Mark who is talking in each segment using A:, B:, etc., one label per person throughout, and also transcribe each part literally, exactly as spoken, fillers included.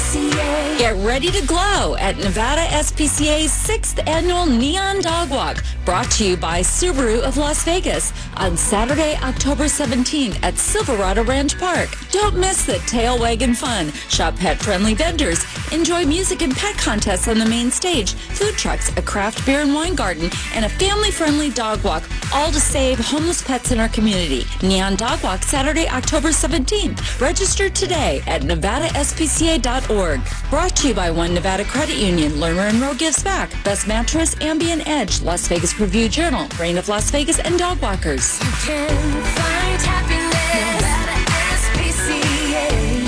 A: C A.
B: Get ready to glow at Nevada S P C A's sixth Annual Neon Dog Walk, brought to you by Subaru of Las Vegas on Saturday, October seventeenth at Silverado Ranch Park. Don't miss the tail wagging fun. Shop pet-friendly vendors. Enjoy music and pet contests on the main stage, food trucks, a craft beer and wine garden, and a family-friendly dog walk, all to save homeless pets in our community. Neon Dog Walk, Saturday, October seventeenth. Register today at nevada s p c a dot org. Brought to you by One Nevada Credit Union, Lerner and Rowe Gives Back, Best Mattress, Ambient Edge, Las Vegas Review Journal, Reign of Las Vegas, and Dog Walkers.
A: You can find happiness, Nevada S P C A.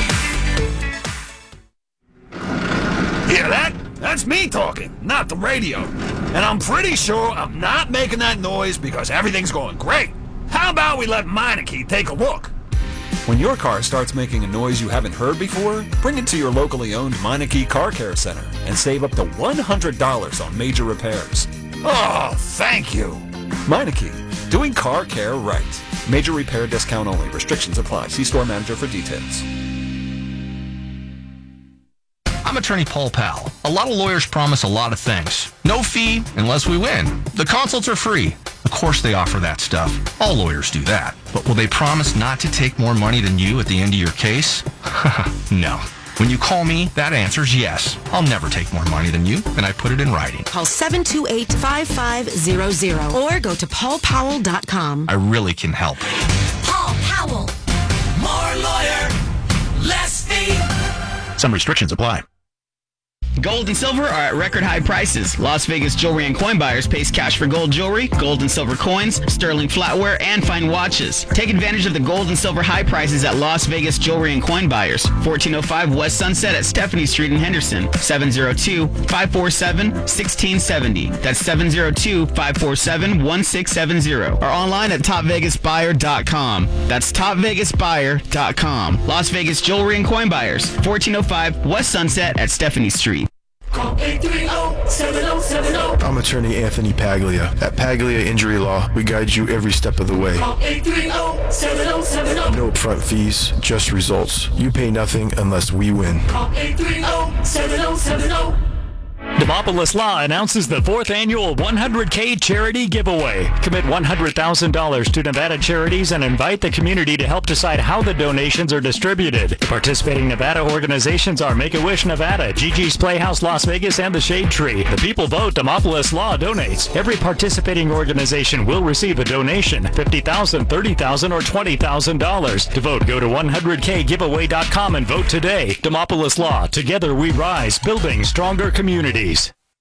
C: Hear that? That's me talking, not the radio. And I'm pretty sure I'm not making that noise because everything's going great. How about we let Meineke take a look?
D: When your car starts making a noise you haven't heard before, bring it to your locally owned Meineke Car Care Center and save up to one hundred dollars on major repairs.
C: Oh, thank you.
D: Meineke, doing car care right. Major repair discount only. Restrictions apply. See store manager for details.
E: I'm attorney Paul Powell. A lot of lawyers promise a lot of things. No fee unless we win. The consults are free. Of course they offer that stuff. All lawyers do that. But will they promise not to take more money than you at the end of your case? No. When you call me, that answer's yes. I'll never take more money than you, and I put it in writing.
F: Call seven two eight, five five zero zero or go to paul powell dot com.
E: I really can help.
A: Paul Powell.
G: More lawyer, less fee.
E: Some restrictions apply.
H: Gold and silver are at record high prices. Las Vegas Jewelry and Coin Buyers pays cash for gold jewelry, gold and silver coins, sterling flatware, and fine watches. Take advantage of the gold and silver high prices at Las Vegas Jewelry and Coin Buyers. fourteen oh five West Sunset at Stephanie Street in Henderson. seven oh two, five four seven, one six seven oh. That's seven oh two, five four seven, one six seven oh. Or online at top vegas buyer dot com. That's top vegas buyer dot com. Las Vegas Jewelry and Coin Buyers. fourteen oh five West Sunset at Stephanie Street.
G: Call eight three zero, seven zero seven zero.
I: I'm attorney Anthony Paglia. At Paglia Injury Law, we guide you every step of the way.
G: Call eight three zero, seven zero seven zero.
I: No upfront fees, just results. You pay nothing unless we win.
G: Call eight three zero, seven zero seven zero.
J: Demopolis Law announces the fourth annual one hundred K charity giveaway. Commit one hundred thousand dollars to Nevada charities and invite the community to help decide how the donations are distributed. The participating Nevada organizations are Make-A-Wish Nevada, Gigi's Playhouse Las Vegas, and the Shade Tree. The people vote. Demopolis Law donates. Every participating organization will receive a donation, fifty thousand dollars, thirty thousand dollars, or twenty thousand dollars. To vote, go to one hundred k giveaway dot com and vote today. Demopolis Law. Together we rise, building stronger communities.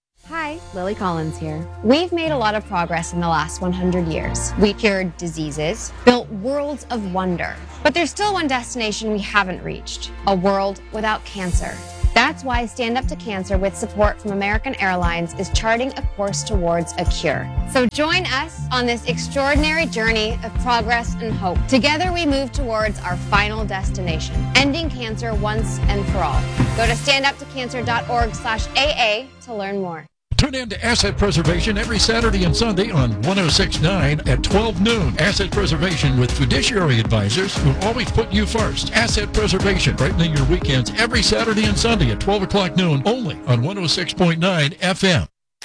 K: Hi, Lily Collins here. We've made a lot of progress in the last one hundred years. We cured diseases, built worlds of wonder. But there's still one destination we haven't reached, a world without cancer. That's why Stand Up to Cancer, with support from American Airlines, is charting a course towards a cure. So join us on this extraordinary journey of progress and hope. Together we move towards our final destination, ending cancer once and for all. Go to stand up to cancer dot org slash A A to learn more.
L: Tune in to Asset Preservation every Saturday and Sunday on one oh six point nine at twelve noon. Asset Preservation with fiduciary advisors who always put you first. Asset Preservation, brightening your weekends every Saturday and Sunday at twelve o'clock noon, only on one oh six point nine F M.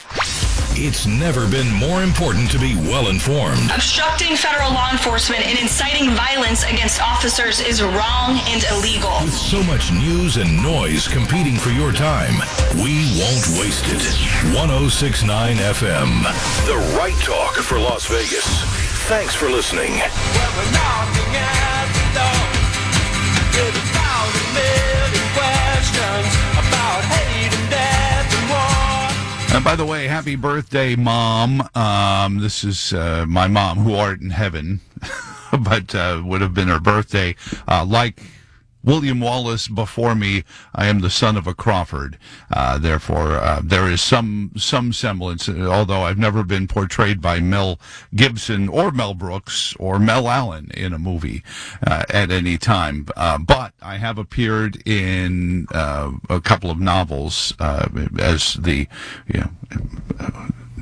M: It's never been more important to be well-informed.
N: Obstructing federal law enforcement and inciting violence against officers is wrong and illegal.
M: With so much news and noise competing for your time, we won't waste it. one oh six point nine F M, the right talk for Las Vegas. Thanks for listening.
G: Well, we're knocking at the door with a thousand million questions about hate and death and war.
O: And by the way, happy birthday, Mom. Um, this is uh, my mom, who art in heaven, but uh, would have been her birthday. Uh, like William Wallace before me, I am the son of a Crawford. Uh, therefore, uh, there is some some semblance, although I've never been portrayed by Mel Gibson or Mel Brooks or Mel Allen in a movie uh, at any time. Uh, but I have appeared in uh, a couple of novels uh, as the, you know,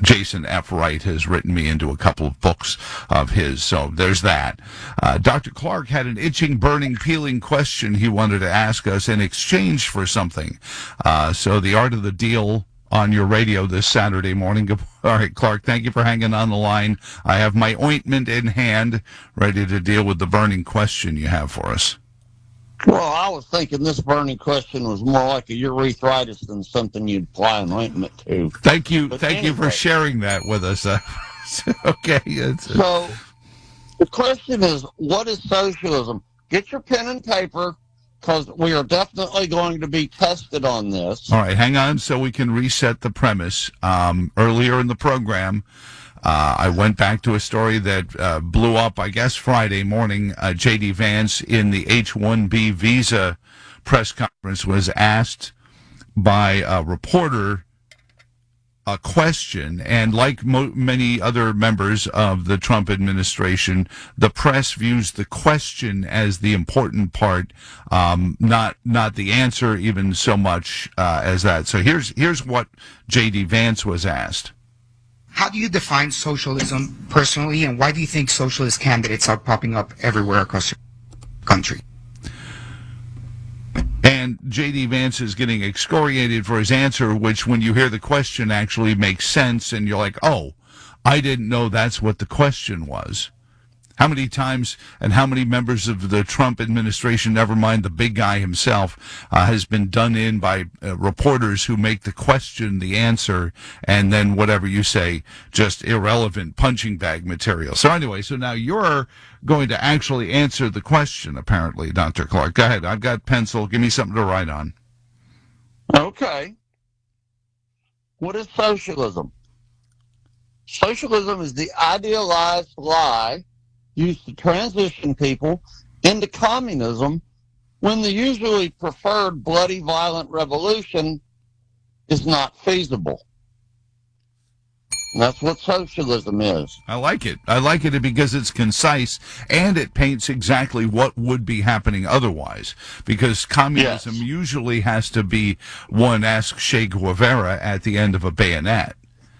O: Jason F. Wright has written me into a couple of books of his, so there's that. Uh, Doctor Clark had an itching, burning, peeling question he wanted to ask us in exchange for something. Uh, so the art of the deal on your radio this Saturday morning. All right, Clark, thank you for hanging on the line. I have my ointment in hand, ready to deal with the burning question you have for us.
P: Well, I was thinking this burning question was more like a urethritis than something you'd apply an ointment to.
O: Thank you,
P: But
O: thank you
P: anyway.
O: for sharing that with us. Uh, okay. It's,
P: So, the question is, what is socialism? Get your pen and paper, because we are definitely going to be tested on this.
O: all right, hang on so we can reset the premise. Um, earlier in the program, Uh, I went back to a story that uh, blew up, I guess, Friday morning. Uh, J D. Vance in the H one B visa press conference was asked by a reporter a question, and like mo- many other members of the Trump administration, the press views the question as the important part, um, not not the answer even so much uh, as that. So here's here's what J D. Vance was asked.
Q: How do you define socialism personally, and why do you think socialist candidates are popping up everywhere across the country?
O: And J D. Vance is getting excoriated for his answer, which when you hear the question actually makes sense, and you're like, oh, I didn't know that's what the question was. How many times and how many members of the Trump administration, never mind the big guy himself, uh, has been done in by uh, reporters who make the question the answer, and then whatever you say, just irrelevant punching bag material. So anyway, so now you're going to actually answer the question, apparently, Doctor Clark. Go ahead. I've got pencil. Give me something to write on.
P: Okay. What is socialism? Socialism is the idealized lie used to transition people into communism when the usually preferred bloody, violent revolution is not feasible. And that's what socialism is.
O: I like it. I like it because it's concise and it paints exactly what would be happening otherwise. Because communism
P: Yes.
O: usually has to be one ask Che Guevara at the end of a bayonet.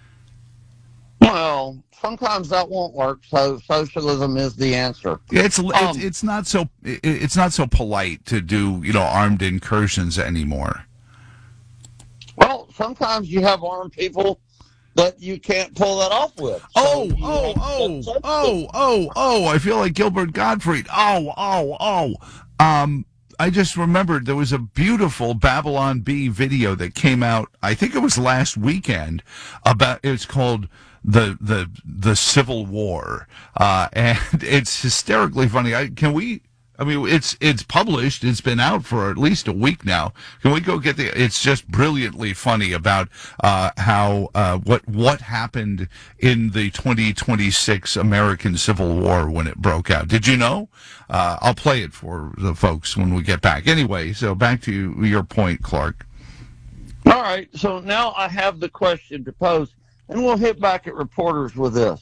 P: Well, sometimes that won't work, so socialism is the answer.
O: It's
P: Um,
O: it's, it's not so it- it's not so polite to do, you know, armed incursions anymore.
P: Well, sometimes you have armed people that you can't pull that off with. So
O: Oh,
P: you
O: oh,
P: have-
O: oh,
P: that's-
O: oh, oh, oh, I feel like Gilbert Gottfried. Oh, oh, oh. Um, I just remembered there was a beautiful Babylon Bee video that came out, I think it was last weekend, about, it's called the the the Civil War. Uh, and it's hysterically funny. I, can we, I mean, it's it's published. It's been out for at least a week now. Can we go get the? It's just brilliantly funny about uh, how uh, what what happened in the twenty twenty-six American Civil War when it broke out. Did you know? Uh, I'll play it for the folks when we get back. Anyway, so back to your point, Clark.
P: All right, so now I have the question to pose, and we'll hit back at reporters with this.